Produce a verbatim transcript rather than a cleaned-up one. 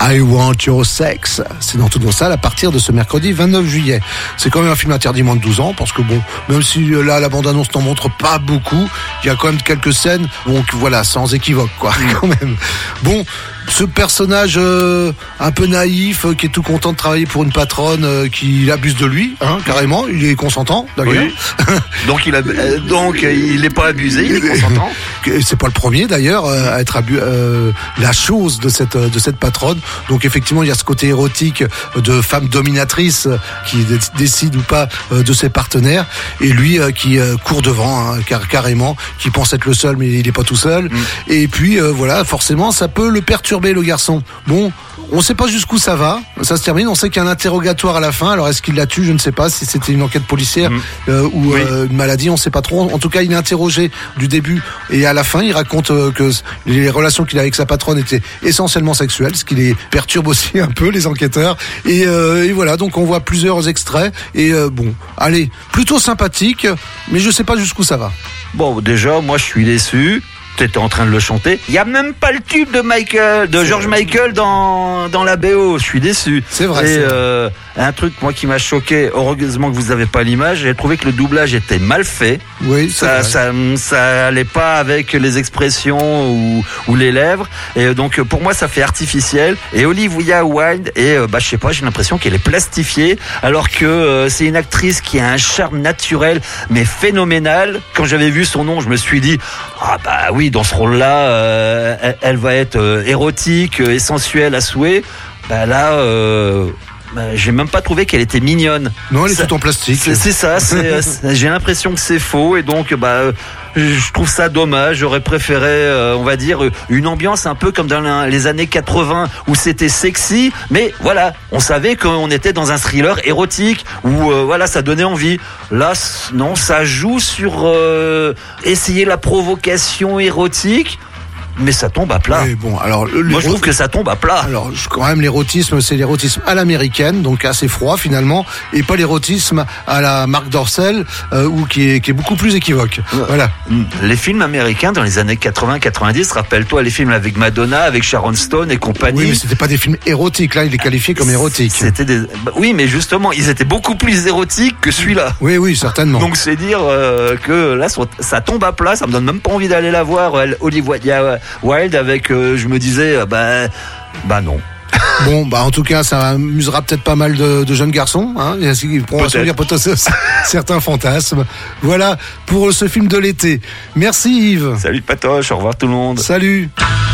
I Want Your Sex. C'est dans Tout dans Salle à partir de ce mercredi vingt-neuf juillet. C'est quand même un film interdit moins de douze ans parce que bon, même si là la bande-annonce n'en montre pas beaucoup, il y a quand même quelques scènes, donc voilà, sans équivoque quoi, quand même. Bon, ce personnage euh, un peu naïf, euh, qui est tout content de travailler pour une patronne euh, qui abuse de lui, hein, carrément, il est consentant d'ailleurs. Oui. Donc il a, euh, donc il n'est pas abusé, il est consentant. C'est pas le premier d'ailleurs euh, à être abu- euh, la chose de cette de cette patronne. Donc effectivement, il y a ce côté érotique de femme dominatrice euh, qui d- décide ou pas euh, de ses partenaires, et lui euh, qui euh, court devant, hein, car carrément, qui pense être le seul, mais il est pas tout seul. Mm. Et puis euh, voilà, forcément, ça peut le perturber, le garçon. Bon, on sait pas jusqu'où ça va. Ça se termine. On sait qu'il y a un interrogatoire à la fin. Alors est-ce qu'il la tue? Je ne sais pas. Si c'était une enquête policière mmh. euh, ou oui. euh, une maladie, on sait pas trop. En tout cas, il est interrogé du début et à la fin. Il raconte euh, que les relations qu'il a avec sa patronne étaient essentiellement sexuelles, ce qui les perturbe aussi un peu, les enquêteurs. Et, euh, et voilà. Donc on voit plusieurs extraits. Et euh, bon, allez, plutôt sympathique, mais je sais pas jusqu'où ça va. Bon, déjà, moi, je suis déçu. T'étais en train de le chanter. Il y a même pas le tube de Michael, de George Michael dans dans la B O. Je suis déçu. C'est vrai. Et c'est euh, un truc moi qui m'a choqué. Heureusement que vous avez pas l'image. J'ai trouvé que le doublage était mal fait. Oui. Ça ça ça allait pas avec les expressions ou ou les lèvres. Et donc pour moi ça fait artificiel. Et Olivia Wilde et bah je sais pas. J'ai l'impression qu'elle est plastifiée alors que euh, c'est une actrice qui a un charme naturel mais phénoménal. Quand j'avais vu son nom, je me suis dit ah bah oui. Dans ce rôle-là, euh, elle, elle va être euh, érotique, euh, et sensuelle à souhait. Bah là, euh, bah, j'ai même pas trouvé qu'elle était mignonne. Non, elle est ça, tout en plastique. C'est, c'est ça. C'est, c'est, j'ai l'impression que c'est faux et donc bah. Je trouve ça dommage. J'aurais préféré, euh, on va dire, une ambiance un peu comme dans les années quatre-vingts où c'était sexy, mais voilà, on savait qu'on était dans un thriller érotique où euh, voilà, ça donnait envie. Là, non, ça joue sur euh, essayer la provocation érotique. Mais ça tombe à plat. Oui, bon, alors, moi je trouve que ça tombe à plat. Alors quand même l'érotisme, c'est l'érotisme à l'américaine, donc assez froid finalement, et pas l'érotisme à la Marc Dorcel, euh, ou qui est qui est beaucoup plus équivoque. Voilà. Les films américains dans les années quatre-vingts quatre-vingt-dix, rappelle-toi les films avec Madonna, avec Sharon Stone et compagnie. Oui, mais c'était pas des films érotiques. Là, il est qualifié comme érotique. C'était des. Oui, mais justement, ils étaient beaucoup plus érotiques que celui-là. Oui, oui, certainement. Donc c'est dire euh, que là, ça tombe à plat. Ça me donne même pas envie d'aller la voir. Elle, Olivia Wilde avec, euh, je me disais, euh, bah, bah non. Bon, bah en tout cas, ça amusera peut-être pas mal de, de jeunes garçons. Hein, ils pourront assouvir certains fantasmes. Voilà pour ce film de l'été. Merci Yves. Salut Patoche, au revoir tout le monde. Salut.